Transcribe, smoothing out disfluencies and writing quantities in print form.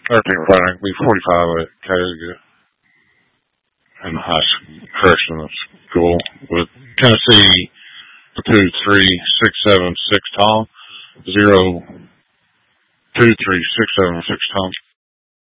Everything running. We 45 at Cayuga in high correctional school with Tennessee 23676 Tom 02367 6 Tom.